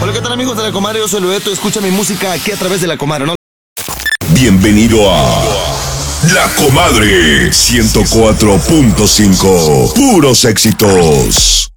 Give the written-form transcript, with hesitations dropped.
Hola, ¿qué tal, amigos de La Comadre? Yo soy Loreto, escucha mi música aquí a través de La Comadre, ¿no? Bienvenido a La Comadre 104.5. Puros éxitos.